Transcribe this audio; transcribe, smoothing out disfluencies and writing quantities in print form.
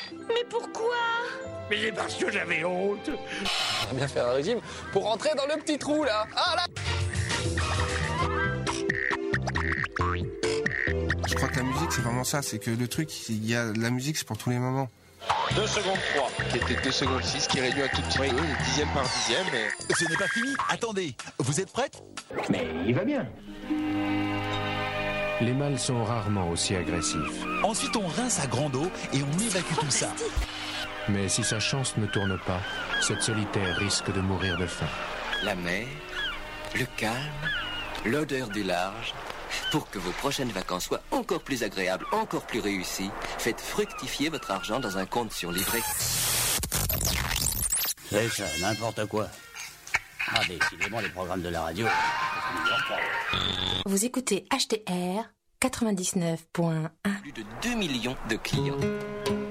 Mais pourquoi? Mais c'est parce que j'avais honte. On va bien faire un régime pour rentrer dans le petit trou là. Ah là! Je crois que la musique c'est vraiment ça, c'est que le truc, la musique c'est pour tous les moments. 2 secondes 3, qui était 2 secondes 6, qui réduit un tout petit peu, dixième par dixième. Mais... Ce n'est pas fini, attendez, vous êtes prête? Mais il va bien. Les mâles sont rarement aussi agressifs. Ensuite on rince à grande eau et on évacue tout ça. Mais si sa chance ne tourne pas, cette solitaire risque de mourir de faim. La mer, le calme, l'odeur du large. Pour que vos prochaines vacances soient encore plus agréables, encore plus réussies, faites fructifier votre argent dans un compte sur livret. C'est ça, n'importe quoi. Ah, décidément, les programmes de la radio. Vous écoutez HTR 99.1. Plus de 2 millions de clients.